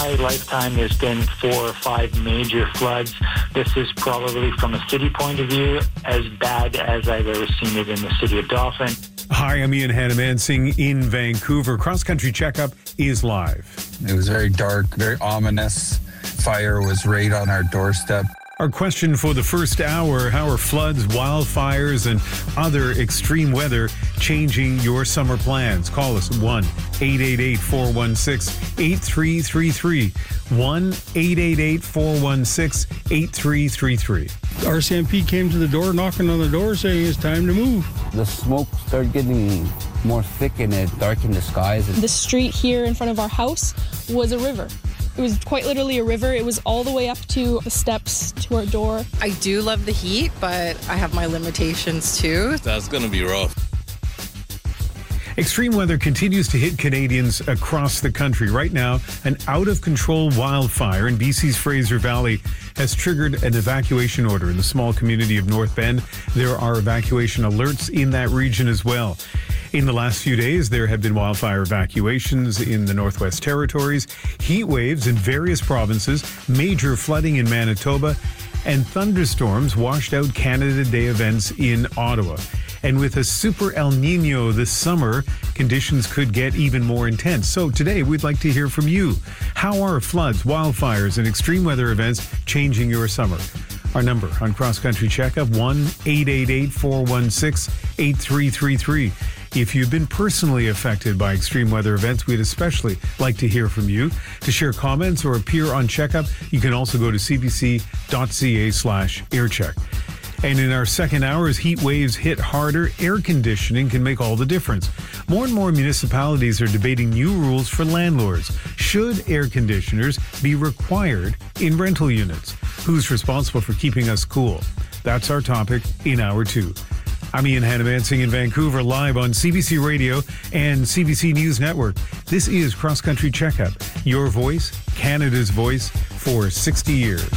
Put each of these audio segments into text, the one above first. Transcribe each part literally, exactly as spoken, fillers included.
my lifetime, there's been four or five major floods. This is probably, from a city point of view, as bad as I've ever seen it in the city of Dauphin. Hi, I'm Ian Hannamansing in Vancouver. Cross Country Checkup is live. It was very dark, very ominous. Fire was right on our doorstep. Our question for the first hour: how are floods, wildfires, and other extreme weather changing your summer plans? Call us one eight eight eight, four one six, eight three three three. one eight eight eight, four one six, eight three three three. R C M P came to the door, knocking on the door, saying it's time to move. The smoke started getting more thick and it darkened the skies. The street here in front of our house was a river. It was quite literally a river. It was all the way up to the steps to our door. I do love the heat, but I have my limitations too. That's going to be rough. Extreme weather continues to hit Canadians across the country. Right now, an out-of-control wildfire in B C's Fraser Valley has triggered an evacuation order in the small community of North Bend. There are evacuation alerts in that region as well. In the last few days, there have been wildfire evacuations in the Northwest Territories, heat waves in various provinces, major flooding in Manitoba, and thunderstorms washed out Canada Day events in Ottawa. And with a super El Nino this summer, conditions could get even more intense. So today, we'd like to hear from you. How are floods, wildfires, and extreme weather events changing your summer? Our number on Cross Country Checkup, one eight eight eight, four one six, eight three three three. If you've been personally affected by extreme weather events, we'd especially like to hear from you. To share comments or appear on Checkup, you can also go to cbc.ca slash aircheck. And in our second hour, as heat waves hit harder, air conditioning can make all the difference. More and more municipalities are debating new rules for landlords. Should air conditioners be required in rental units? Who's responsible for keeping us cool? That's our topic in hour two. I'm Ian Hannamansing in Vancouver, live on C B C Radio and C B C News Network. This is Cross Country Checkup, your voice, Canada's voice, for sixty years.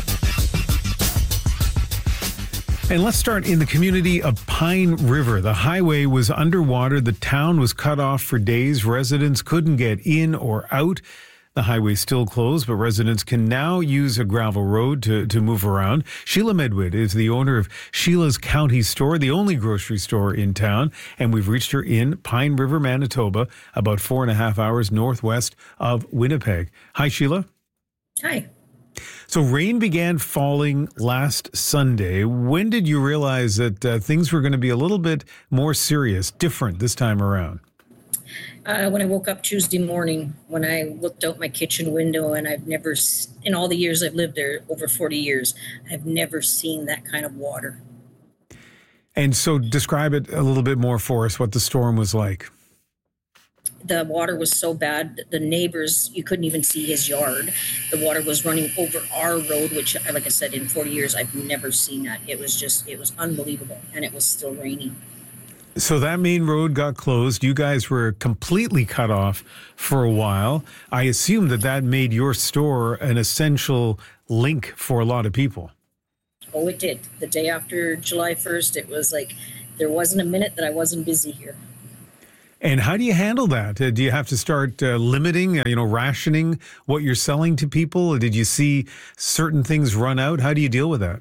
And let's start in the community of Pine River. The highway was underwater. The town was cut off for days. Residents couldn't get in or out. The highway's still closed, but residents can now use a gravel road to, to move around. Sheila Medwid is the owner of Sheila's County Store, the only grocery store in town, and we've reached her in Pine River, Manitoba, about four and a half hours northwest of Winnipeg. Hi, Sheila. Hi. So rain began falling last Sunday. When did you realize that uh, things were going to be a little bit more serious, different this time around? Uh, when I woke up Tuesday morning, when I looked out my kitchen window, and I've never, in all the years I've lived there, over forty years, I've never seen that kind of water. And so describe it a little bit more for us, what the storm was like. The water was so bad, the neighbors, you couldn't even see his yard. The water was running over our road, which, like I said, in forty years, I've never seen that. It was just, it was unbelievable, and it was still raining. So that main road got closed. You guys were completely cut off for a while. I assume that that made your store an essential link for a lot of people. Oh, it did. The day after July first, it was like there wasn't a minute that I wasn't busy here. And how do you handle that? Uh, do you have to start uh, limiting, uh, you know, rationing what you're selling to people? Did you see certain things run out? How do you deal with that?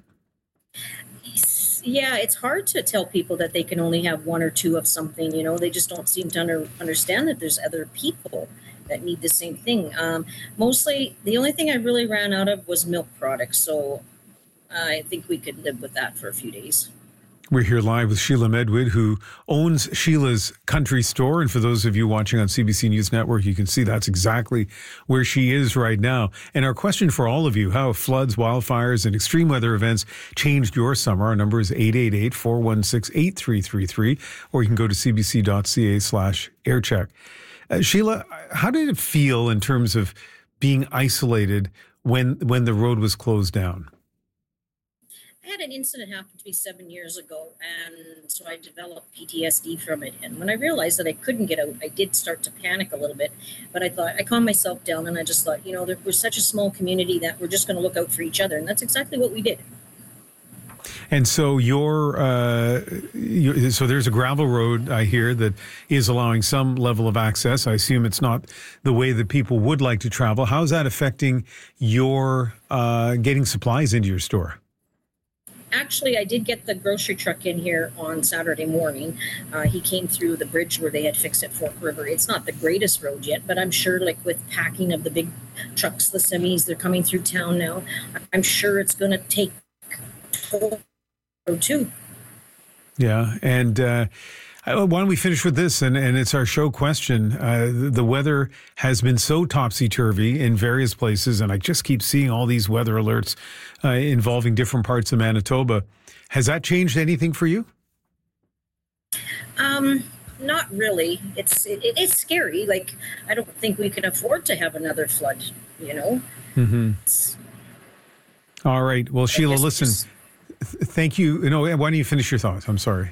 Yeah, it's hard to tell people that they can only have one or two of something. You know, they just don't seem to under, understand that there's other people that need the same thing. Um, mostly, the only thing I really ran out of was milk products. So I think we could live with that for a few days. We're here live with Sheila Medwid, who owns Sheila's Country Store. And for those of you watching on C B C News Network, you can see that's exactly where she is right now. And our question for all of you: how have floods, wildfires, and extreme weather events changed your summer? Our number is eight eight eight, four one six, eight three three three, or you can go to cbc.ca slash aircheck. Uh, Sheila, how did it feel in terms of being isolated when when the road was closed down? I had an incident happen to me seven years ago, and so I developed P T S D from it. And when I realized that I couldn't get out, I did start to panic a little bit. But I thought, I calmed myself down, and I just thought, you know, there, we're such a small community that we're just going to look out for each other. And that's exactly what we did. And so your uh, you, so there's a gravel road, I hear, that is allowing some level of access. I assume it's not the way that people would like to travel. How's that affecting your uh, getting supplies into your store? Actually, I did get the grocery truck in here on Saturday morning. Uh, he came through the bridge where they had fixed at Fork River. It's not the greatest road yet, but I'm sure, like with packing of the big trucks, the semis, they're coming through town now. I'm sure it's going to take toll too. Yeah, and uh, why don't we finish with this? And, and it's our show question. Uh, the, the weather has been so topsy-turvy in various places, and I just keep seeing all these weather alerts uh, involving different parts of Manitoba. Has that changed anything for you? Um, not really. It's it, it's scary. Like, I don't think we can afford to have another flood, you know? Mm-hmm. All right. Well, Sheila, listen, just, th- thank you. You know, why don't you finish your thoughts? I'm sorry.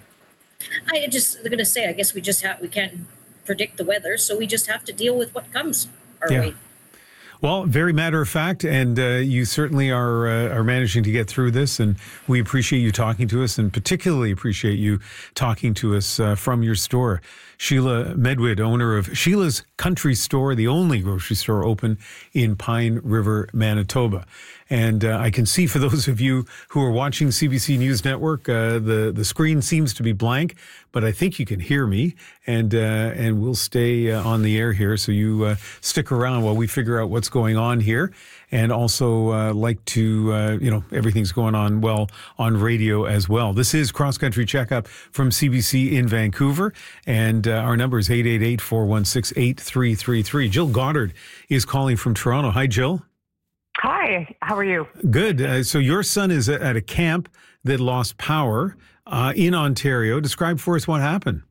I just going to say, I guess we just have, we can't predict the weather, so we just have to deal with what comes our Yeah. way. Well, very matter of fact, and uh, you certainly are uh, are managing to get through this, and we appreciate you talking to us, and particularly appreciate you talking to us uh, from your store. Sheila Medwid, owner of Sheila's Country Store, the only grocery store open in Pine River, Manitoba. And uh, I can see, for those of you who are watching C B C News Network, uh, the the screen seems to be blank, but I think you can hear me, and uh, and we'll stay uh, on the air here. So you uh, stick around while we figure out what's going on here, and also uh, like to uh, you know everything's going on well on radio as well. This is Cross Country Checkup from C B C in Vancouver, and uh, our number is eight eight eight, four one six, eight three three three. Jill Goddard is calling from Toronto. Hi, Jill. Hi, how are you? Good. Uh, so your son is at a camp that lost power uh, in Ontario. Describe for us what happened.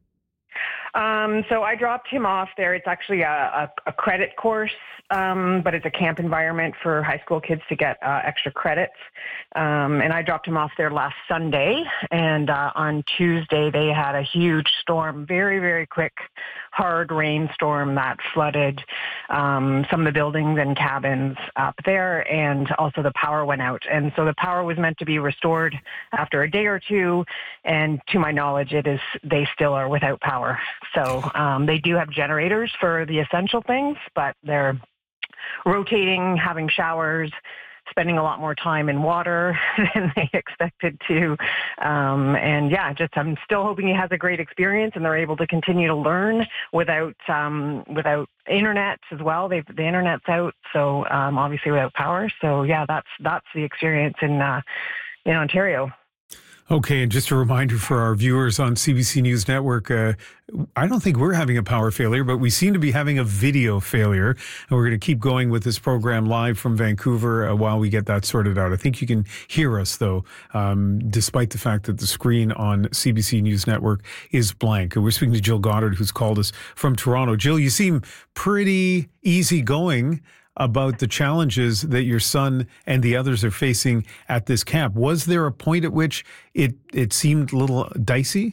Um, so I dropped him off there. It's actually a, a, a credit course, um, but it's a camp environment for high school kids to get uh, extra credits. Um, and I dropped him off there last Sunday. And uh, on Tuesday, they had a huge storm, very, very quick, hard rainstorm that flooded um, some of the buildings and cabins up there. And also the power went out. And so the power was meant to be restored after a day or two. And to my knowledge, it is they still are without power. So um, they do have generators for the essential things, but they're rotating, having showers, spending a lot more time in water than they expected to. Um, and yeah, just I'm still hoping he has a great experience and they're able to continue to learn without um, without internet as well. They've, the internet's out, so um, obviously without power. So yeah, that's that's the experience in uh, in Ontario. Okay, and just a reminder for our viewers on C B C News Network, uh, I don't think we're having a power failure, but we seem to be having a video failure. And we're going to keep going with this program live from Vancouver uh, while we get that sorted out. I think you can hear us, though, um, despite the fact that the screen on C B C News Network is blank. We're speaking to Jill Goddard, who's called us from Toronto. Jill, you seem pretty easygoing about the challenges that your son and the others are facing at this camp. Was there a point at which it, it seemed a little dicey?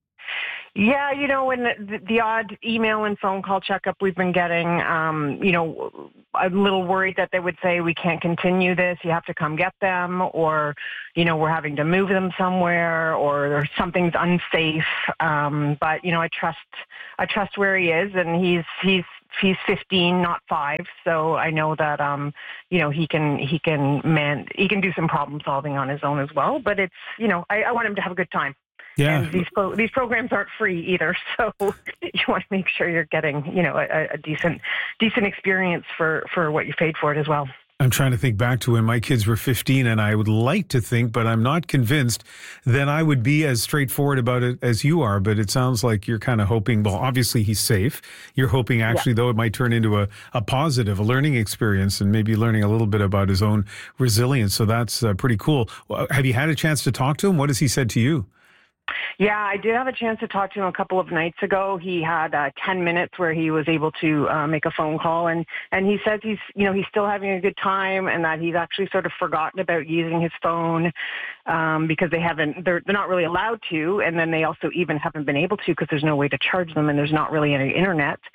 Yeah, you know, when the, the odd email and phone call checkup we've been getting, um, you know, I'm a little worried that they would say, we can't continue this, you have to come get them, or, you know, we're having to move them somewhere, or something's unsafe. Um, but, you know, I trust, I trust where he is, and he's, he's, he's fifteen, not five. So I know that, um, you know, he can, he can man, he can do some problem solving on his own as well. But it's, you know, I, I want him to have a good time. Yeah. And these pro- these programs aren't free either, so you want to make sure you're getting, you know, a, a decent decent experience for, for what you paid for it as well. I'm trying to think back to when my kids were fifteen, and I would like to think, but I'm not convinced, that I would be as straightforward about it as you are. But it sounds like you're kind of hoping, well, obviously he's safe. You're hoping actually, yeah. though, it might turn into a, a positive, a learning experience, and maybe learning a little bit about his own resilience. So that's uh, pretty cool. Have you had a chance to talk to him? What has he said to you? Yeah, I did have a chance to talk to him a couple of nights ago. He had uh, ten minutes where he was able to uh, make a phone call, and, and he says he's, you know, he's still having a good time, and that he's actually sort of forgotten about using his phone um, because they haven't, they're, they're not really allowed to, and then they also even haven't been able to because there's no way to charge them and there's not really any internet.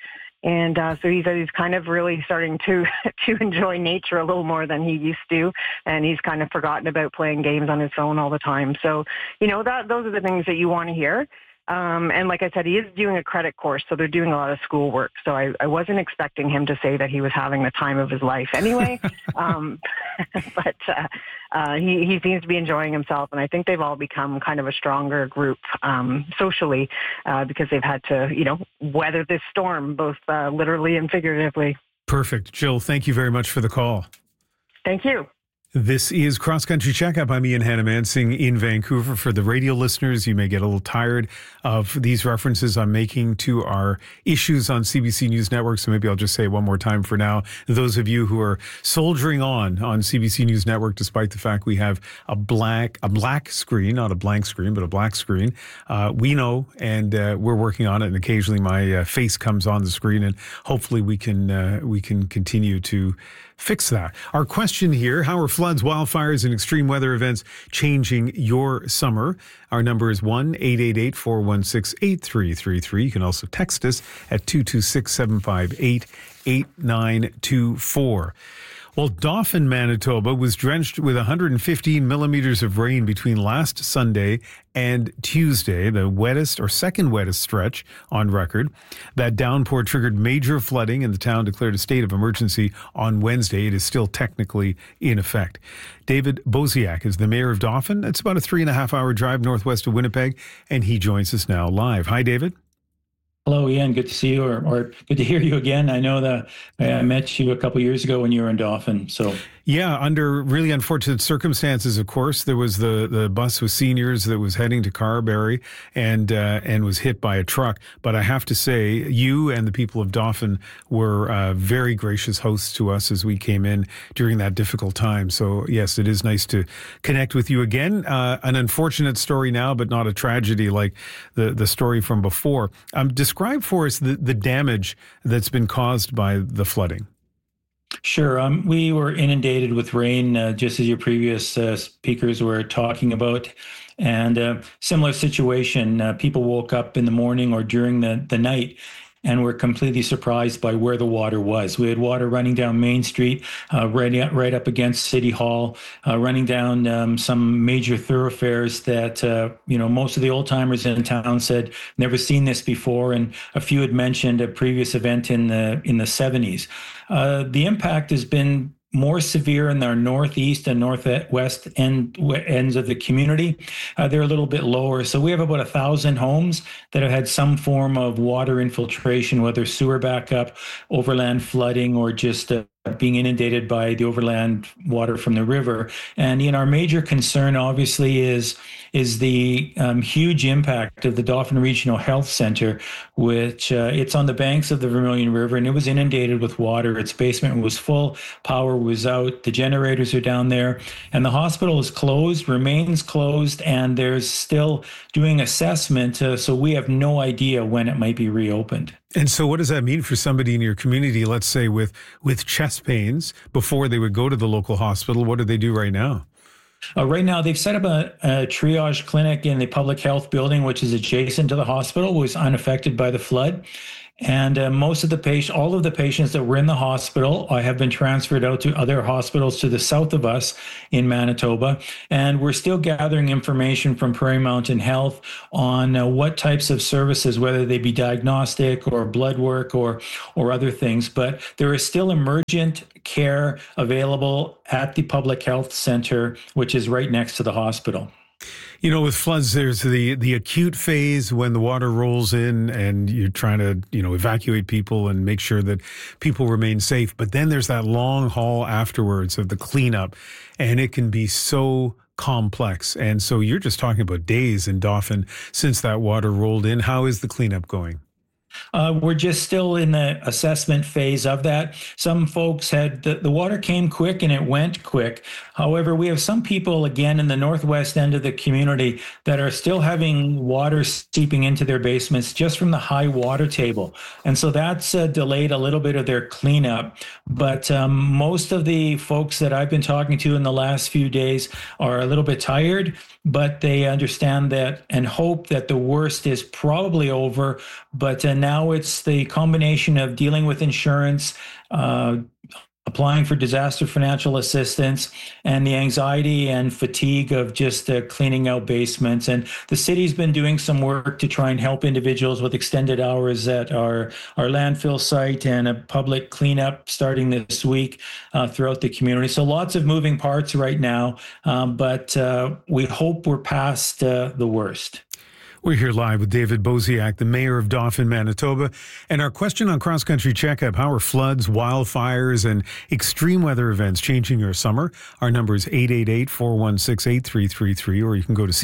And uh, so he's, he's kind of really starting to to enjoy nature a little more than he used to. And he's kind of forgotten about playing games on his phone all the time. So, you know, that those are the things that you want to hear. Um, and like I said, he is doing a credit course, so they're doing a lot of schoolwork. So I, I wasn't expecting him to say that he was having the time of his life anyway. um, but uh, uh, he, he seems to be enjoying himself, and I think they've all become kind of a stronger group um, socially uh, because they've had to, you know, weather this storm, both uh, literally and figuratively. Perfect. Jill, thank you very much for the call. Thank you. This is Cross Country Checkup. I'm Ian Hannamansing in Vancouver. For the radio listeners, you may get a little tired of these references I'm making to our issues on C B C News Network, so maybe I'll just say it one more time for now. Those of you who are soldiering on on C B C News Network, despite the fact we have a black a black screen, not a blank screen, but a black screen, uh, we know, and uh, we're working on it. And occasionally, my uh, face comes on the screen, and hopefully, we can uh, we can continue to fix that. Our question here: how are floods, wildfires, and extreme weather events changing your summer? Our number is one eight eight eight, four one six, eight three three three. You can also text us at two two six, seven five eight, eight nine two four. Well, Dauphin, Manitoba was drenched with one hundred fifteen millimeters of rain between last Sunday and Tuesday, the wettest or second wettest stretch on record. That downpour triggered major flooding, and the town declared a state of emergency on Wednesday. It is still technically in effect. David Bosiak is the mayor of Dauphin. It's about a three and a half hour drive northwest of Winnipeg, and he joins us now live. Hi, David. Hello, Ian. Good to see you, or, or good to hear you again. I know that I met you a couple of years ago when you were in Dauphin. So, yeah, under really unfortunate circumstances. Of course, there was the, the bus with seniors that was heading to Carberry and uh, and was hit by a truck. But I have to say, you and the people of Dauphin were uh, very gracious hosts to us as we came in during that difficult time. So, yes, it is nice to connect with you again. Uh, an unfortunate story now, but not a tragedy like the the story from before. Um, Describe for us the, the damage that's been caused by the flooding. Sure. Um, we were inundated with rain, uh, just as your previous uh, speakers were talking about. And uh, similar situation, uh, people woke up in the morning or during the, the night and were completely surprised by where the water was. We had water running down Main Street, uh, right, right up against City Hall, uh, running down um, some major thoroughfares that, uh, you know, most of the old timers in town said, never seen this before. And a few had mentioned a previous event in the, in the seventies. Uh, the impact has been more severe in our northeast and northwest end, ends of the community. Uh, they're a little bit lower. So we have about a thousand homes that have had some form of water infiltration, whether sewer backup, overland flooding, or just uh, being inundated by the overland water from the river. And in our major concern, obviously, is is the um, huge impact of the Dauphin Regional Health Center, which uh, it's on the banks of the Vermilion River, and it was inundated with water. Its basement was full, power was out, the generators are down there, and the hospital is closed, remains closed, and there's still doing assessment, uh, so we have no idea when it might be reopened. And so what does that mean for somebody in your community, let's say with, with chest pains, before they would go to the local hospital? What do they do right now? Uh, right now, they've set up a, a triage clinic in the public health building, which is adjacent to the hospital, was unaffected by the flood. And uh, most of the patients, all of the patients that were in the hospital uh, have been transferred out to other hospitals to the south of us in Manitoba. And we're still gathering information from Prairie Mountain Health on uh, what types of services, whether they be diagnostic or blood work or, or other things. But there is still emergent care available at the public health center, which is right next to the hospital. You know, with floods, there's the, the acute phase when the water rolls in and you're trying to, you know, evacuate people and make sure that people remain safe. But then there's that long haul afterwards of the cleanup, and it can be so complex. And so you're just talking about days in Dauphin since that water rolled in. How is the cleanup going? Uh, we're just still in the assessment phase of that. Some folks had, the, the water came quick and it went quick. However, we have some people, again, in the northwest end of the community that are still having water seeping into their basements just from the high water table. And so that's uh, delayed a little bit of their cleanup. But um, most of the folks that I've been talking to in the last few days are a little bit tired, but they understand that and hope that the worst is probably over. But uh, now it's the combination of dealing with insurance, uh, applying for disaster financial assistance, and the anxiety and fatigue of just uh, cleaning out basements. And the city's been doing some work to try and help individuals with extended hours at our, our landfill site, and a public cleanup starting this week uh, throughout the community. So lots of moving parts right now, um, but uh, we hope we're past uh, the worst. We're here live with David Bosiak, the mayor of Dauphin, Manitoba. And our question on Cross Country Checkup: how are floods, wildfires, and extreme weather events changing your summer? Our number is eight eight eight, four one six, eight three three three, or you can go to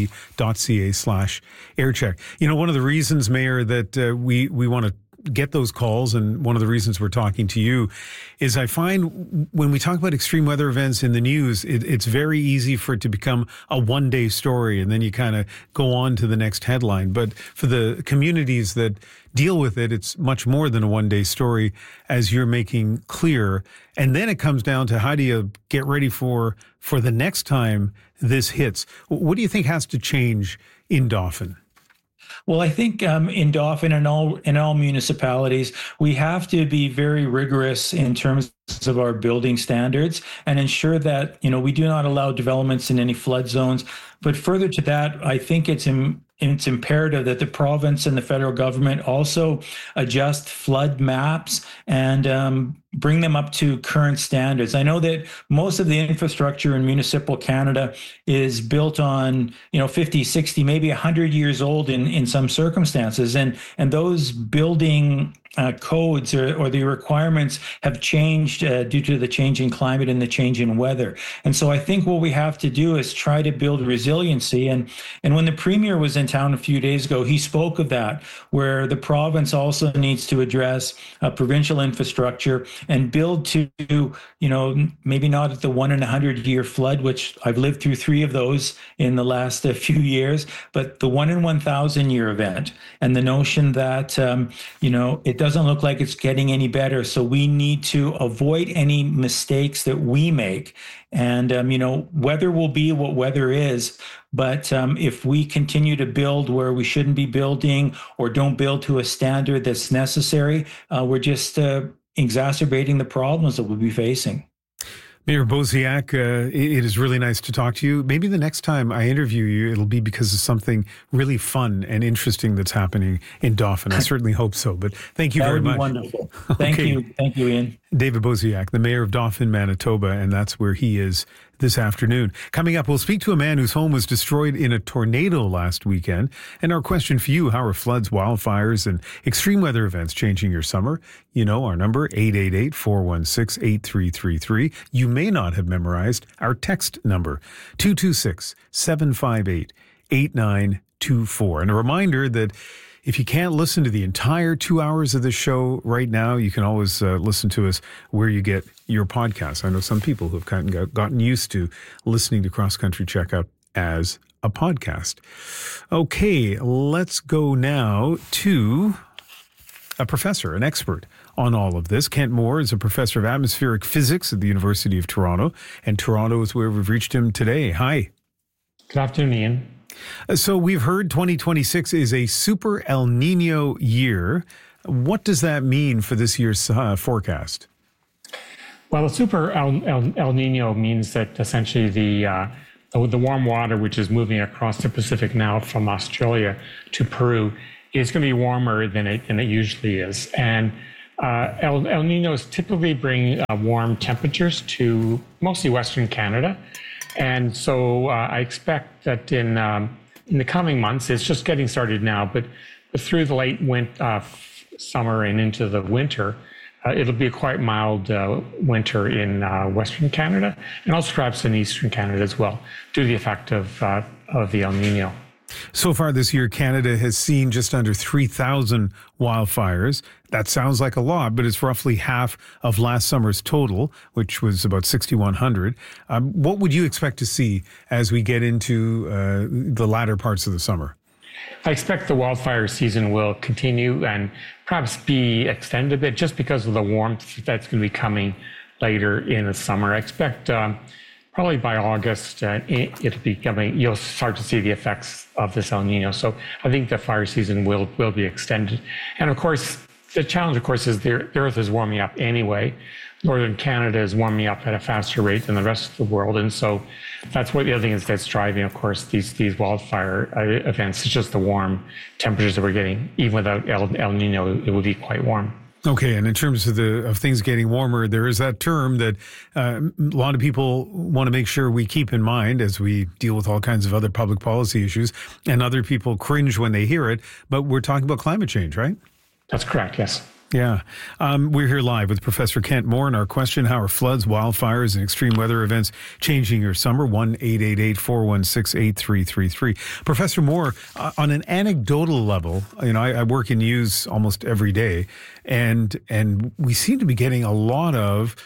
cbc.ca slash aircheck. You know, one of the reasons, Mayor, that uh, we, we want to get those calls, and one of the reasons we're talking to you, is I find when we talk about extreme weather events in the news, it, it's very easy for it to become a one-day story, and then you kind of go on to the next headline. But for the communities that deal with it, it's much more than a one-day story, as you're making clear. And then it comes down to, how do you get ready for for the next time this hits? What do you think has to change in Dauphin? Well, I think um, in Dauphin and all in all municipalities, we have to be very rigorous in terms of our building standards and ensure that, you know, we do not allow developments in any flood zones. But further to that, I think it's in, it's imperative that the province and the federal government also adjust flood maps and um, bring them up to current standards. I know that most of the infrastructure in municipal Canada is built on, you know, fifty, sixty, maybe one hundred years old in, in some circumstances. And, and those building uh, codes or, or the requirements have changed uh, due to the changing climate and the change in weather. And so I think what we have to do is try to build resiliency. And, and when the Premier was in town a few days ago, he spoke of that, where the province also needs to address uh, provincial infrastructure and build to, you know, maybe not at the one in a hundred year flood, which I've lived through three of those in the last uh, few years, but the one in one thousand year event, and the notion that, um, you know, it doesn't look like it's getting any better. So we need to avoid any mistakes that we make. And, um, you know, weather will be what weather is. But um, if we continue to build where we shouldn't be building, or don't build to a standard that's necessary, uh, we're just uh, exacerbating the problems that we'll be facing. Mayor Bosiak, uh, it is really nice to talk to you. Maybe the next time I interview you, it'll be because of something really fun and interesting that's happening in Dauphin. I certainly hope so, but thank you that very would much. Be wonderful. Thank okay. you. Thank you, Ian. David Bosiak, the mayor of Dauphin, Manitoba, and that's where he is this afternoon. Coming up, we'll speak to a man whose home was destroyed in a tornado last weekend. And our question for you: how are floods, wildfires, and extreme weather events changing your summer? You know our number, eight eight eight, four one six, eight three three three. You may not have memorized our text number, two two six, seven five eight, eight nine two four. And a reminder that if you can't listen to the entire two hours of the show right now, you can always uh, listen to us where you get your podcasts. I know some people who have kind of gotten used to listening to Cross Country Checkup as a podcast. Okay, let's go now to a professor, an expert on all of this. Kent Moore is a professor of atmospheric physics at the University of Toronto, and Toronto is where we've reached him today. Hi. Good afternoon, Ian. So we've heard twenty twenty-six is a super El Nino year. What does that mean for this year's uh, forecast? Well, a super El, El, El Nino means that essentially the, uh, the the warm water, which is moving across the Pacific now from Australia to Peru, is going to be warmer than it, than it usually is. And uh, El, El Ninos typically bring uh, warm temperatures to mostly Western Canada. And so uh, I expect that in um, in the coming months, it's just getting started now, but, but through the late winter, uh, summer and into the winter, uh, it'll be a quite mild uh, winter in uh, Western Canada, and also perhaps in Eastern Canada as well, due to the effect of uh, of the El Nino. So far this year, Canada has seen just under three thousand wildfires. That sounds like a lot, but it's roughly half of last summer's total, which was about six thousand one hundred. Um, what would you expect to see as we get into uh, the latter parts of the summer? I expect the wildfire season will continue and perhaps be extended a bit just because of the warmth that's going to be coming later in the summer. I expect um, probably by August, uh, it, it'll be coming, you'll start to see the effects of this El Nino. So I think the fire season will, will be extended. And of course, the challenge, of course, is the, the Earth is warming up anyway. Northern Canada is warming up at a faster rate than the rest of the world. And so that's what the other thing is that's driving, of course, these these wildfire uh, events. It's just the warm temperatures that we're getting. Even without El, El Nino, it will be quite warm. Okay, and in terms of the of things getting warmer, there is that term that uh, a lot of people want to make sure we keep in mind as we deal with all kinds of other public policy issues, and other people cringe when they hear it, but we're talking about climate change, right? That's correct, yes. Yeah. Um, we're here live with Professor Kent Moore, and our question, how are floods, wildfires, and extreme weather events changing your summer? one eight eight eight, four one six, eight three three three. Professor Moore, uh, on an anecdotal level, you know, I, I work in news almost every day, and and we seem to be getting a lot of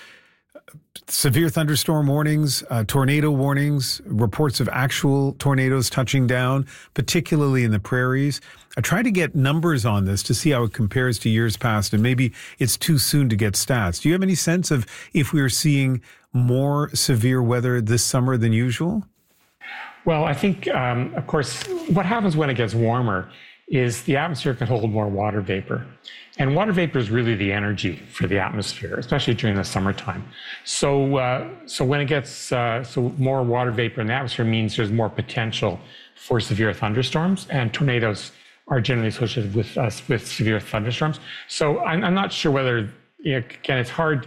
severe thunderstorm warnings, uh, tornado warnings, reports of actual tornadoes touching down, particularly in the prairies. I try to get numbers on this to see how it compares to years past, and maybe it's too soon to get stats. Do you have any sense of if we are seeing more severe weather this summer than usual? Well, I think, um, of course, what happens when it gets warmer is the atmosphere can hold more water vapor. And water vapor is really the energy for the atmosphere, especially during the summertime. So uh, so when it gets uh, so more water vapor in the atmosphere means there's more potential for severe thunderstorms, and tornadoes are generally associated with us with severe thunderstorms. So I'm, I'm not sure whether, you know, again, it's hard.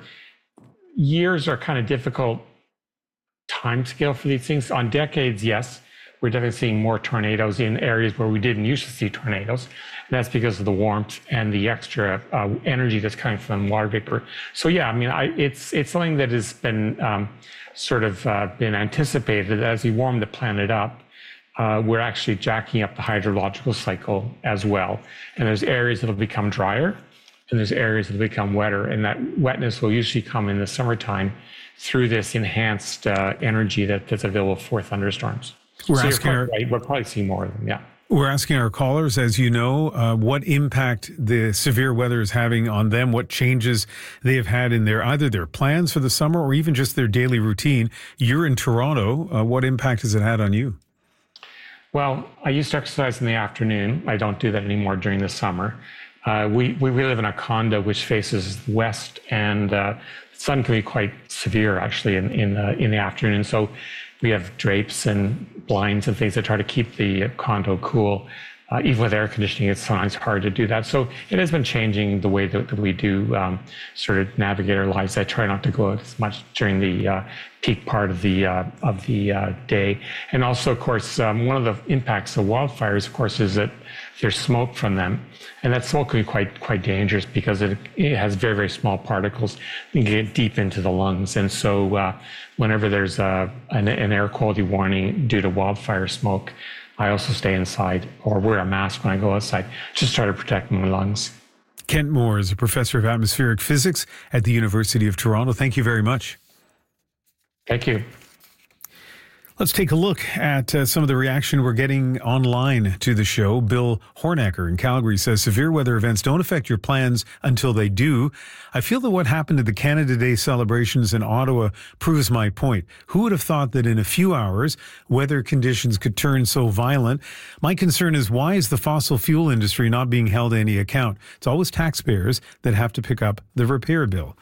Years are kind of difficult time scale for these things. On decades, yes, we're definitely seeing more tornadoes in areas where we didn't used to see tornadoes. And that's because of the warmth and the extra uh, energy that's coming from water vapor. So yeah, I mean, I, it's it's something that has been um, sort of uh, been anticipated as we warm the planet up. Uh, we're actually jacking up the hydrological cycle as well. And there's areas that'll become drier, and there's areas that'll become wetter. And that wetness will usually come in the summertime through this enhanced uh, energy that, that's available for thunderstorms. We're so asking our, right. We'll probably see more of them, yeah. We're asking our callers, as you know, uh, what impact the severe weather is having on them, what changes they have had in their either their plans for the summer or even just their daily routine. You're in Toronto. Uh, what impact has it had on you? Well, I used to exercise in the afternoon. I don't do that anymore during the summer. Uh, we, we live in a condo which faces west, and uh, the sun can be quite severe actually in, in, uh, in the afternoon. So we have drapes and blinds and things that try to keep the condo cool. Uh, even with air conditioning, it's sometimes hard to do that. So it has been changing the way that, that we do um, sort of navigate our lives. I try not to go out as much during the uh, peak part of the uh, of the uh, day. And also, of course, um, one of the impacts of wildfires, of course, is that there's smoke from them. And that smoke can be quite quite dangerous because it, it has very, very small particles that can get deep into the lungs. And so uh, whenever there's a, an, an air quality warning due to wildfire smoke, I also stay inside or wear a mask when I go outside, just try to protect my lungs. Kent Moore is a professor of atmospheric physics at the University of Toronto. Thank you very much. Thank you. Let's take a look at uh, some of the reaction we're getting online to the show. Bill Hornacker in Calgary says, severe weather events don't affect your plans until they do. I feel that what happened at the Canada Day celebrations in Ottawa proves my point. Who would have thought that in a few hours, weather conditions could turn so violent? My concern is, why is the fossil fuel industry not being held to any account? It's always taxpayers that have to pick up the repair bill.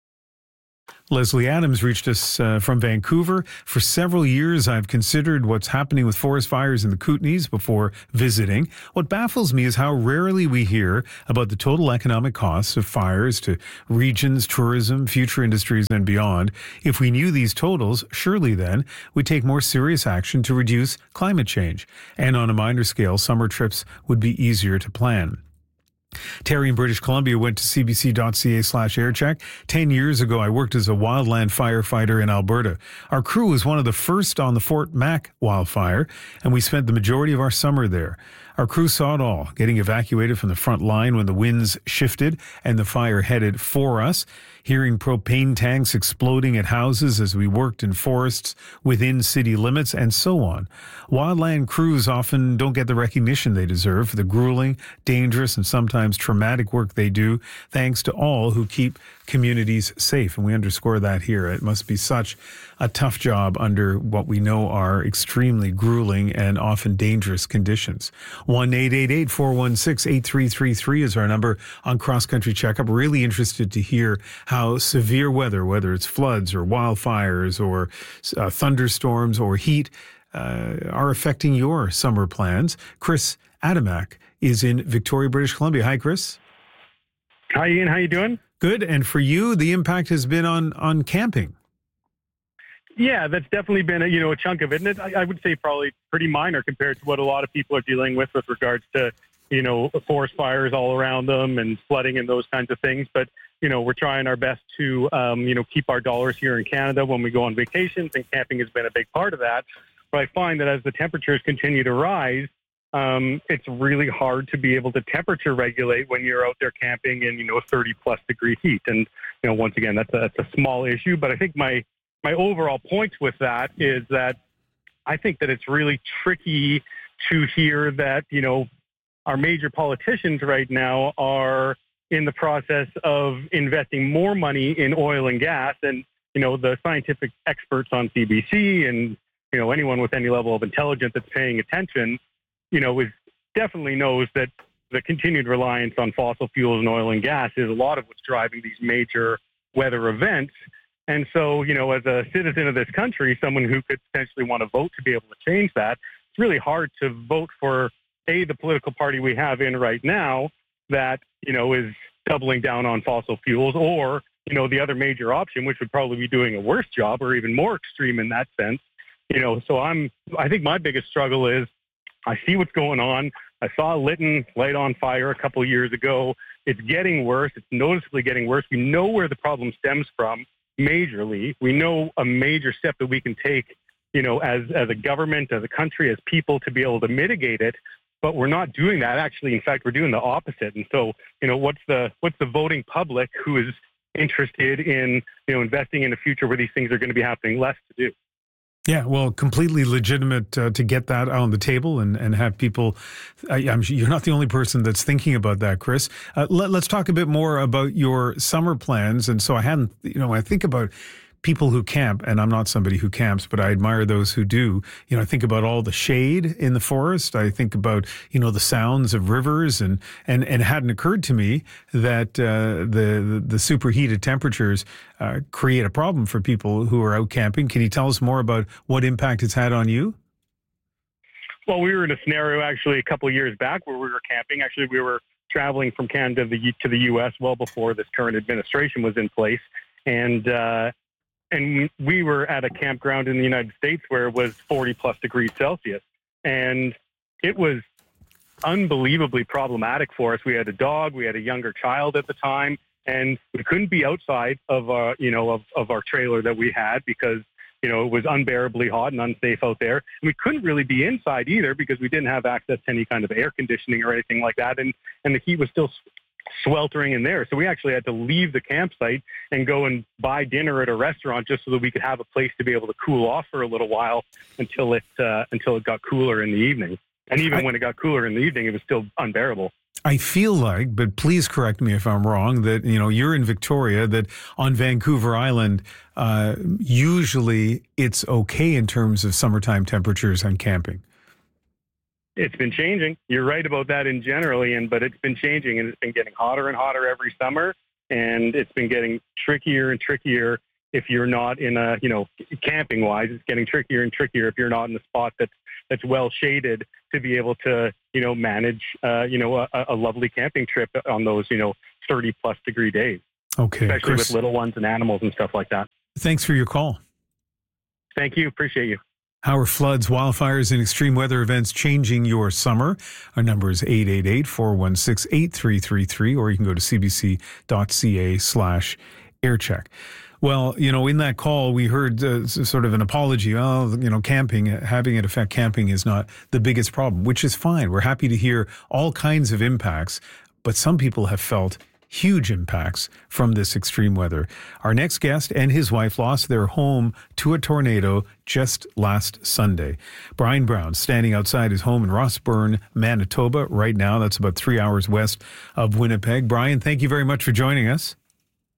Leslie Adams reached us uh, from Vancouver. For several years, I've considered what's happening with forest fires in the Kootenays before visiting. What baffles me is how rarely we hear about the total economic costs of fires to regions, tourism, future industries, and beyond. If we knew these totals, surely then we'd take more serious action to reduce climate change. And on a minor scale, summer trips would be easier to plan. Terry in British Columbia went to cbc.ca slash aircheck. Ten years ago, I worked as a wildland firefighter in Alberta. Our crew was one of the first on the Fort Mac wildfire, and we spent the majority of our summer there. Our crew saw it all, getting evacuated from the front line when the winds shifted and the fire headed for us, hearing propane tanks exploding at houses as we worked in forests within city limits, and so on. Wildland crews often don't get the recognition they deserve for the grueling, dangerous, and sometimes traumatic work they do, thanks to all who keep communities safe. And we underscore that here. It must be such a tough job under what we know are extremely grueling and often dangerous conditions. one eight eight eight, four one six, eight three three three is our number on Cross Country Checkup. Really interested to hear how severe weather, whether it's floods or wildfires or uh, thunderstorms or heat, uh, are affecting your summer plans. Chris Adamak is in Victoria, British Columbia. Hi, Chris. Hi, Ian. How you doing? Good. And for you, the impact has been on, on camping. Yeah, that's definitely been a, you know, a chunk of it. And it, I, I would say probably pretty minor compared to what a lot of people are dealing with with regards to, you know, forest fires all around them and flooding and those kinds of things. But, you know, we're trying our best to, um, you know, keep our dollars here in Canada when we go on vacations, and camping has been a big part of that. But I find that as the temperatures continue to rise, Um, it's really hard to be able to temperature regulate when you're out there camping in, you know, thirty plus degree heat. And, you know, once again, that's a, that's a small issue. But I think my, my overall point with that is that I think that it's really tricky to hear that, you know, our major politicians right now are in the process of investing more money in oil and gas. And, you know, the scientific experts on C B C and, you know, anyone with any level of intelligence that's paying attention, you know, is definitely knows that the continued reliance on fossil fuels and oil and gas is a lot of what's driving these major weather events. And so, you know, as a citizen of this country, someone who could potentially want to vote to be able to change that, it's really hard to vote for, A, the political party we have in right now that, you know, is doubling down on fossil fuels, or, you know, the other major option, which would probably be doing a worse job or even more extreme in that sense. You know, so I'm, I think my biggest struggle is, I see what's going on. I saw Lytton light on fire a couple of years ago. It's getting worse. It's noticeably getting worse. We know where the problem stems from majorly. We know a major step that we can take, you know, as, as a government, as a country, as people to be able to mitigate it. But we're not doing that. Actually, in fact, we're doing the opposite. And so, you know, what's the what's the voting public who is interested in, you know, investing in a future where these things are going to be happening less to do? Yeah, well, completely legitimate uh, to get that on the table and, and have people, I, I'm, you're not the only person that's thinking about that, Chris. Uh, let, let's talk a bit more about your summer plans. And so I hadn't, you know, I think about people who camp, and I'm not somebody who camps, but I admire those who do. You know, I think about all the shade in the forest. I think about, you know, the sounds of rivers, and and, and it hadn't occurred to me that uh, the, the the superheated temperatures uh, create a problem for people who are out camping. Can you tell us more about what impact it's had on you? Well, we were in a scenario actually a couple of years back where we were camping. Actually, we were traveling from Canada to the, to the U S well before this current administration was in place. And, uh, And we were at a campground in the United States where it was forty plus degrees Celsius. And it was unbelievably problematic for us. We had a dog, we had a younger child at the time, and we couldn't be outside of, uh, you know, of, of our trailer that we had because, you know, it was unbearably hot and unsafe out there. And we couldn't really be inside either because we didn't have access to any kind of air conditioning or anything like that. And, and the heat was still sweltering in there. So we actually had to leave the campsite and go and buy dinner at a restaurant just so that we could have a place to be able to cool off for a little while until it uh, until it got cooler in the evening. And even I, when it got cooler in the evening, it was still unbearable. I feel like, but please correct me if I'm wrong, that, you know, you're in Victoria, that on Vancouver Island, uh, usually it's okay in terms of summertime temperatures and camping. It's been changing. You're right about that in general, Ian, but it's been changing, and it's been getting hotter and hotter every summer, and it's been getting trickier and trickier if you're not in a, you know, camping-wise. It's getting trickier and trickier if you're not in a spot that's that's well shaded to be able to, you know, manage, uh, you know, a, a lovely camping trip on those, you know, thirty plus degree days. Okay, especially Chris, with little ones and animals and stuff like that. Thanks for your call. Thank you. Appreciate you. How are floods, wildfires, and extreme weather events changing your summer? Our number is eight eight eight, four one six, eight three three three, or you can go to cbc.ca slash aircheck. Well, you know, in that call, we heard uh, sort of an apology. Oh, you know, camping, having it affect camping is not the biggest problem, which is fine. We're happy to hear all kinds of impacts, but some people have felt huge impacts from this extreme weather. Our next guest and his wife lost their home to a tornado just last Sunday. Brian Brown, standing outside his home in Rossburn, Manitoba right now. That's about three hours west of Winnipeg. Brian, thank you very much for joining us.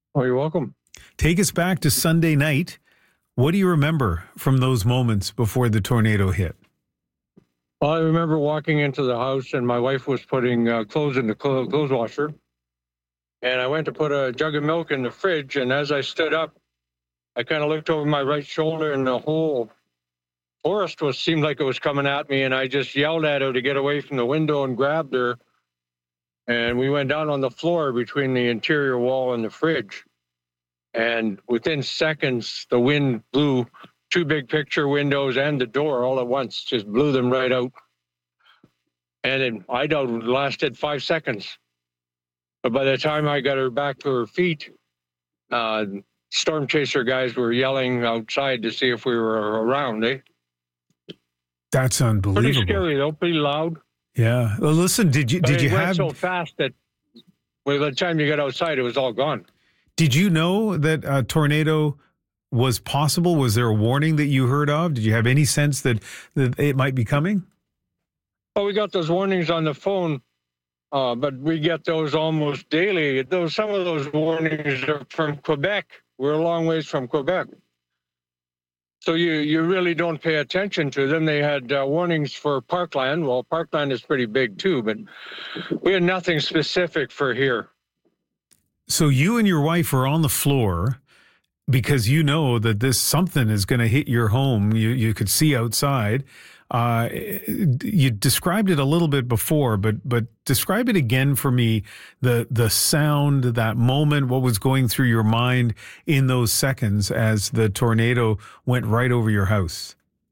Oh, you're welcome. Take us back to Sunday night. What do you remember from those moments before the tornado hit? Well, I remember walking into the house and my wife was putting uh, clothes in the clo- clothes washer. And I went to put a jug of milk in the fridge. And as I stood up, I kind of looked over my right shoulder and the whole forest was seemed like it was coming at me. And I just yelled at her to get away from the window and grabbed her. And we went down on the floor between the interior wall and the fridge. And within seconds, the wind blew two big picture windows and the door all at once, just blew them right out. And it, I doubt it lasted five seconds. But by the time I got her back to her feet, uh, storm chaser guys were yelling outside to see if we were around, eh? That's unbelievable. Pretty scary, though, pretty loud. Yeah. Well, listen, did you, But did it you went have... so fast that by the time you got outside, it was all gone. Did you know that a tornado was possible? Was there a warning that you heard of? Did you have any sense that, that it might be coming? Well, we got those warnings on the phone, uh, but we get those almost daily. Those Some of those warnings are from Quebec. We're a long ways from Quebec. So you, you really don't pay attention to them. They had uh, warnings for Parkland. Well, Parkland is pretty big too, but we had nothing specific for here. So you and your wife are on the floor because you know that this something is going to hit your home. You you could see outside. Uh, you described it a little bit before, but but describe it again for me. The the sound, that moment, what was going through your mind in those seconds as the tornado went right over your house.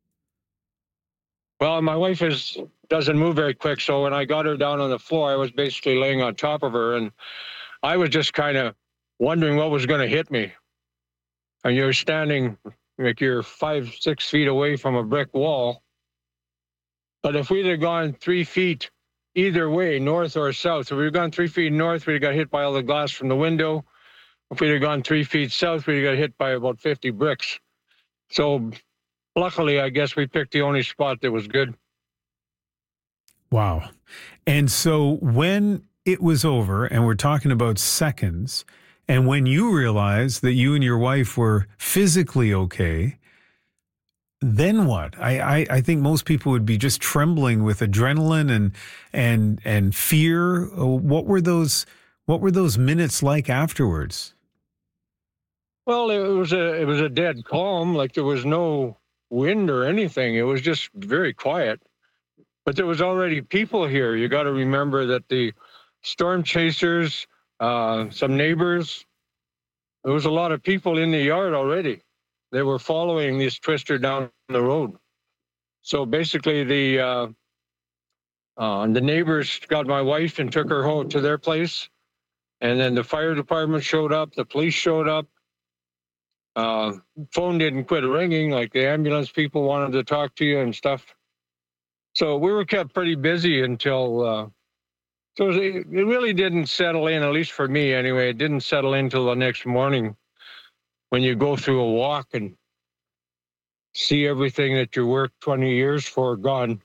Well, my wife is doesn't move very quick, so when I got her down on the floor, I was basically laying on top of her, and I was just kind of wondering what was going to hit me. And you're standing like you're five, six feet away from a brick wall. But if we'd have gone three feet either way, north or south, if we'd have gone three feet north, we'd have got hit by all the glass from the window. If we'd have gone three feet south, we'd have got hit by about fifty bricks. So luckily, I guess we picked the only spot that was good. Wow. And so when it was over, and we're talking about seconds, and when you realized that you and your wife were physically okay, then what? I, I, I think most people would be just trembling with adrenaline and and and fear. What were those what were those minutes like afterwards? Well, it was a it was a dead calm, like there was no wind or anything. It was just very quiet. But there was already people here. You got to remember that the storm chasers, uh, some neighbors, there was a lot of people in the yard already. They were following this twister down the road. So basically the uh, uh, the neighbors got my wife and took her home to their place. And then the fire department showed up, the police showed up. Uh, phone didn't quit ringing, like the ambulance people wanted to talk to you and stuff. So we were kept pretty busy until... Uh, So it really didn't settle in, at least for me anyway. It didn't settle in until the next morning when you go through a walk and see everything that you worked twenty years for gone.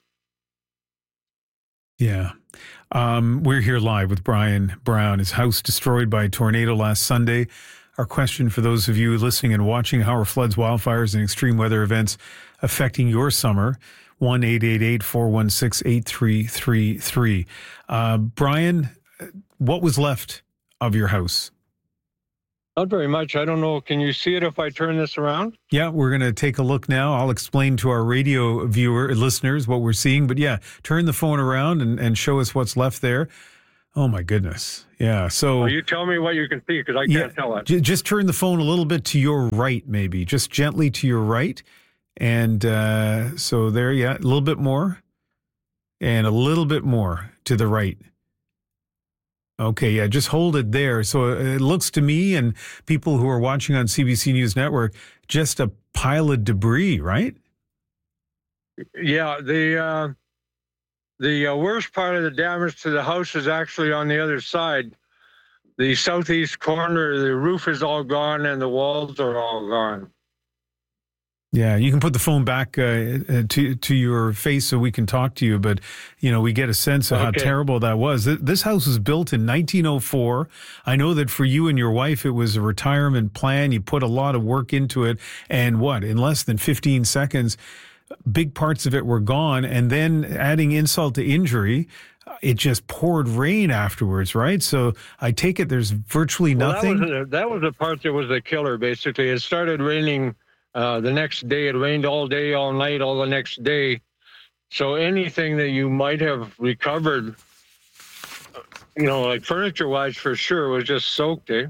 Yeah. Um, we're here live with Brian Brown. His house destroyed by a tornado last Sunday. Our question for those of you listening and watching, how are floods, wildfires, and extreme weather events affecting your summer? one eight eight eight, four one six, eight three three three. Uh, Brian, what was left of your house? Not very much. I don't know. Can you see it if I turn this around? Yeah, we're going to take a look now. I'll explain to our radio viewer listeners what we're seeing. But yeah, turn the phone around and, and show us what's left there. Oh, my goodness. Yeah. So well, you tell me what you can see because I yeah, can't tell it. J- just turn the phone a little bit to your right, maybe. Just gently to your right. And uh, so there, yeah, a little bit more. And a little bit more to the right. Okay, yeah, just hold it there. So it looks to me and people who are watching on C B C News Network, just a pile of debris, right? Yeah, the uh, the uh, worst part of the damage to the house is actually on the other side. The southeast corner, the roof is all gone and the walls are all gone. Yeah, you can put the phone back uh, to to your face so we can talk to you, but, you know, we get a sense of okay. how terrible that was. This house was built in nineteen oh four. I know that for you and your wife, it was a retirement plan. You put a lot of work into it, and what, in less than fifteen seconds, big parts of it were gone, and then adding insult to injury, it just poured rain afterwards, right? So I take it there's virtually nothing. Well, that was, a, that was the part that was the killer, basically. It started raining Uh, the next day. It rained all day, all night, all the next day. So anything that you might have recovered, you know, like furniture-wise for sure, was just soaked, eh?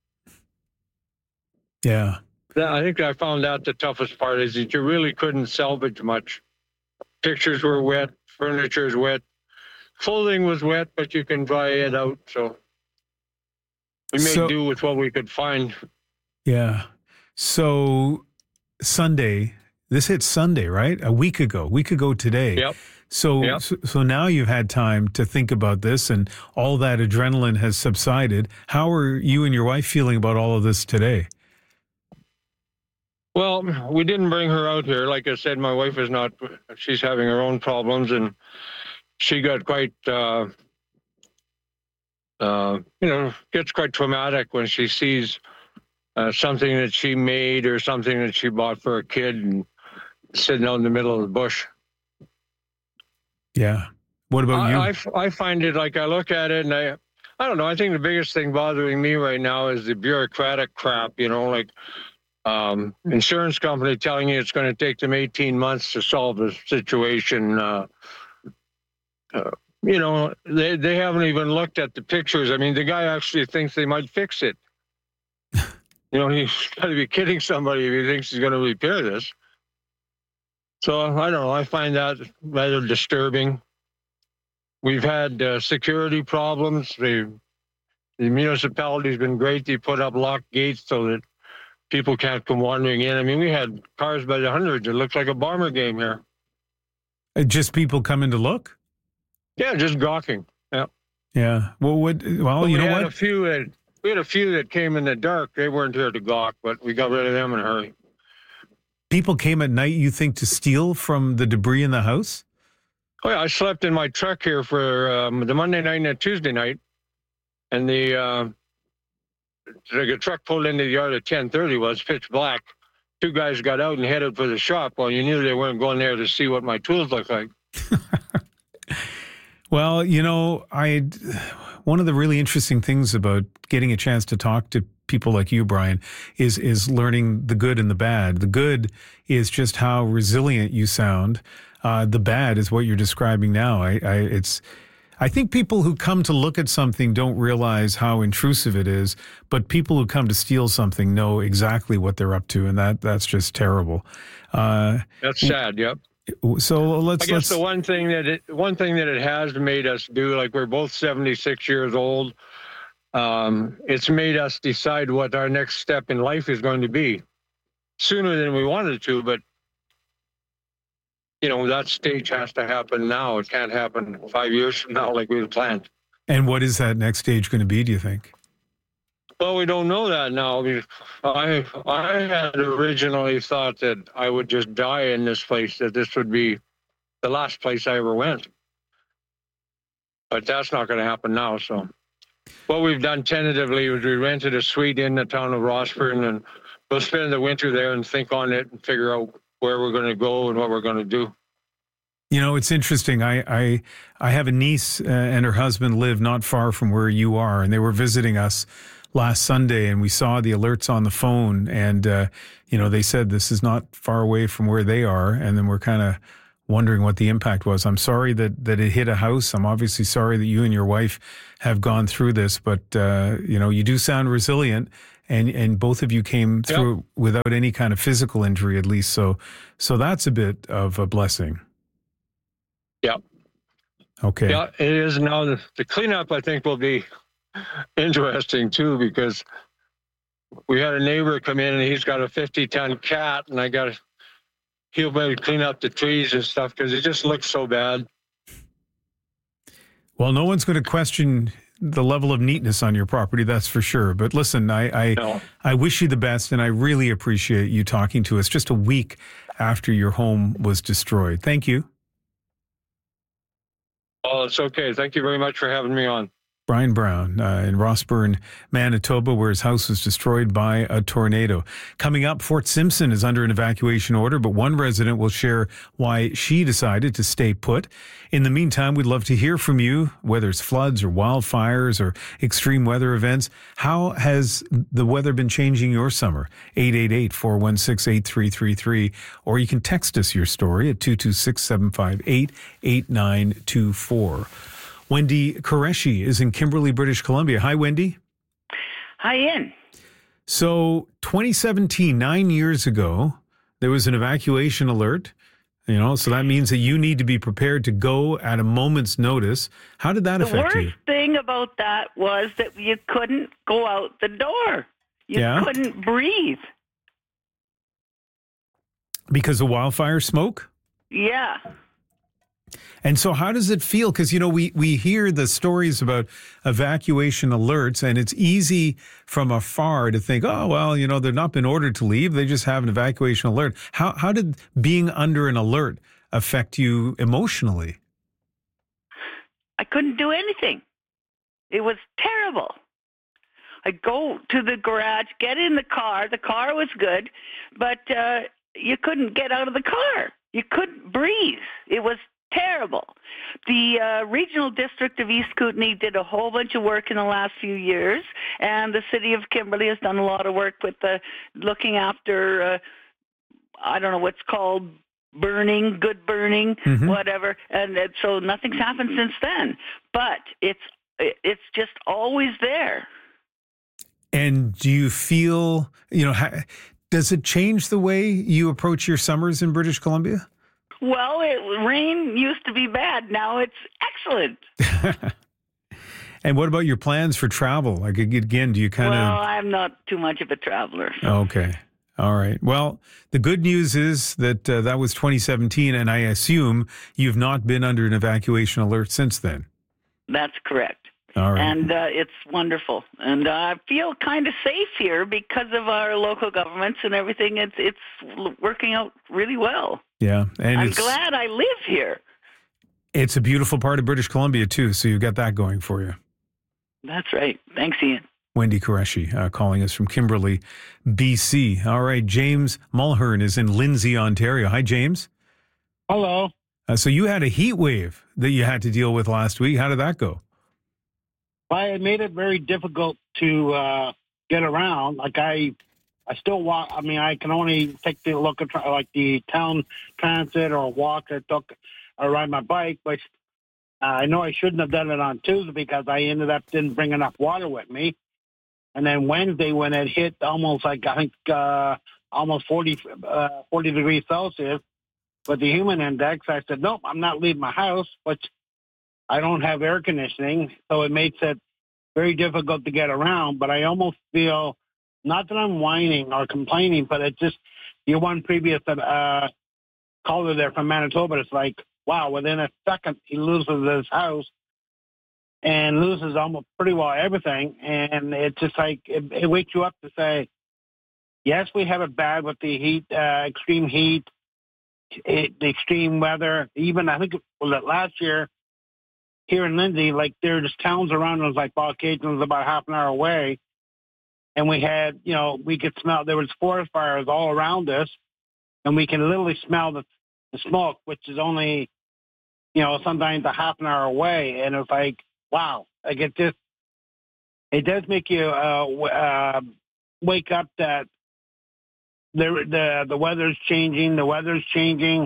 Yeah. I think I found out the toughest part is that you really couldn't salvage much. Pictures were wet, furniture is wet, clothing was wet, but you can dry it out. So we made so, do with what we could find. Yeah. So Sunday, this hit Sunday, right? A week ago, week ago today. Yep. So, yep. so, so now you've had time to think about this, and all that adrenaline has subsided. How are you and your wife feeling about all of this today? Well, we didn't bring her out here. Like I said, my wife is not, she's having her own problems, and she got quite, uh, uh, you know, gets quite traumatic when she sees uh, something that she made or something that she bought for a kid and sitting out in the middle of the bush. Yeah. What about I, you? I, I find it like I look at it and I, I don't know. I think the biggest thing bothering me right now is the bureaucratic crap, you know, like um, insurance company telling you it's going to take them eighteen months to solve the situation. Uh, uh, you know, they, they haven't even looked at the pictures. I mean, the guy actually thinks they might fix it. You know, he's got to be kidding somebody if he thinks he's going to repair this. So I don't know. I find that rather disturbing. We've had uh, security problems. The, the municipality's been great. They put up locked gates so that people can't come wandering in. I mean, we had cars by the hundreds. It looked like a bomber game here. Just people coming to look? Yeah, just gawking. Yeah. Yeah. Well, what? Well, but you we know had what? A few that, we had a few that came in the dark. They weren't here to gawk, but we got rid of them in a hurry. People came at night, you think, to steal from the debris in the house? Oh, yeah. I slept in my truck here for um, the Monday night and the Tuesday night. And the, uh, the truck pulled into the yard at ten thirty, was pitch black. Two guys got out and headed for the shop. Well, you knew they weren't going there to see what my tools look like. Well, you know, I one of the really interesting things about getting a chance to talk to people like you, Brian, is is learning the good and the bad. The good is just how resilient you sound. Uh, the bad is what you're describing now. I, I it's I think people who come to look at something don't realize how intrusive it is, but people who come to steal something know exactly what they're up to, and that that's just terrible. Uh, that's sad. Yep. So let's. I guess let's, the one thing that it, one thing that it has made us do, like we're both seventy-six years old, um, it's made us decide what our next step in life is going to be, sooner than we wanted to. But you know, that stage has to happen now. It can't happen five years from now, like we had planned. And what is that next stage going to be, do you think? Well, we don't know that now. I I had originally thought that I would just die in this place, that this would be the last place I ever went. But that's not going to happen now. So what we've done tentatively is we rented a suite in the town of Rossburn, and we'll spend the winter there and think on it and figure out where we're going to go and what we're going to do. You know, it's interesting. I I, I have a niece uh, and her husband live not far from where you are, and they were visiting us last Sunday, and we saw the alerts on the phone, and, uh, you know, they said this is not far away from where they are, and then we're kind of wondering what the impact was. I'm sorry that, that it hit a house. I'm obviously sorry that you and your wife have gone through this, but, uh, you know, you do sound resilient, and, and both of you came through yep. without any kind of physical injury, at least, so so that's a bit of a blessing. Yeah. Okay. Yeah, it is. Now the, the cleanup, I think, will be interesting too, because we had a neighbor come in and he's got a fifty ton cat, and I got to he'll better clean up the trees and stuff because it just looks so bad. Well, no one's going to question the level of neatness on your property, that's for sure. But listen, I I, No. I wish you the best, and I really appreciate you talking to us just a week after your home was destroyed. Thank you. Oh, it's okay. Thank you very much for having me on. Brian Brown uh, in Rossburn, Manitoba, where his house was destroyed by a tornado. Coming up, Fort Simpson is under an evacuation order, but one resident will share why she decided to stay put. In the meantime, we'd love to hear from you, whether it's floods or wildfires or extreme weather events. How has the weather been changing your summer? eight eight eight, four one six, eight three three three, or you can text us your story at two two six, seven five eight, eight nine two four. Wendy Qureshi is in Kimberley, British Columbia. Hi, Wendy. Hi, Ian. So twenty seventeen, nine years ago, there was an evacuation alert, you know, so that means that you need to be prepared to go at a moment's notice. How did that the affect worst you? thing about that was that you couldn't go out the door. You Yeah? couldn't breathe. Because of wildfire smoke? Yeah. And so how does it feel? Because, you know, we, we hear the stories about evacuation alerts, and it's easy from afar to think, oh, well, you know, they've not been ordered to leave. They just have an evacuation alert. How, how did being under an alert affect you emotionally? I couldn't do anything. It was terrible. I'd go to the garage, get in the car. The car was good, but uh, you couldn't get out of the car. You couldn't breathe. It was terrible. The uh, Regional District of East Kootenay did a whole bunch of work in the last few years, and the City of Kimberley has done a lot of work with the looking after, uh, I don't know what's called, burning, good burning, Mhm. whatever, and uh, so nothing's happened since then. But it's it's just always there. And do you feel, you know, ha- does it change the way you approach your summers in British Columbia? Well, it, rain used to be bad. Now it's excellent. And what about your plans for travel? Like, again, do you kind of... Well, I'm not too much of a traveler. So. Okay. All right. Well, the good news is that uh, that was twenty seventeen, and I assume you've not been under an evacuation alert since then. That's correct. All right. And uh, it's wonderful. And uh, I feel kind of safe here because of our local governments and everything. It's it's working out really well. Yeah. And I'm it's, glad I live here. It's a beautiful part of British Columbia, too, so you've got that going for you. That's right. Thanks, Ian. Wendy Qureshi uh, calling us from Kimberley, B C. All right. James Mulhern is in Lindsay, Ontario. Hi, James. Hello. Uh, so you had a heat wave that you had to deal with last week. How did that go? Well, it made it very difficult to uh, get around. Like I, I still walk. I mean, I can only take the local, tra- like the town transit or walk or took or ride my bike. But uh, I know I shouldn't have done it on Tuesday because I ended up didn't bring enough water with me. And then Wednesday, when it hit almost like I think uh, almost forty, uh, forty degrees Celsius with the human index, I said, nope, I'm not leaving my house. Which I don't have air conditioning, so it makes it very difficult to get around. But I almost feel, not that I'm whining or complaining, but it just, your one previous uh, caller there from Manitoba, it's like, wow, within a second, he loses his house and loses almost pretty well everything. And it's just like, it, it wakes you up to say, yes, we have it bad with the heat, uh, extreme heat, it, the extreme weather. Even, I think, well, that last year, here in Lindsay, like there are just towns around us, like Ballcaton was about half an hour away. And we had, you know, we could smell, there was forest fires all around us. And we can literally smell the, the smoke, which is only, you know, sometimes a half an hour away. And it's like, wow, like it just, it does make you uh, w- uh, wake up that the, the, the weather's changing, the weather's changing.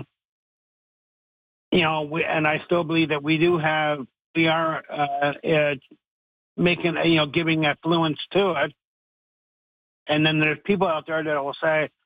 You know, we, and I still believe that we do have, we are uh, uh, making, you know, giving affluence to it. And then there's people out there that will say,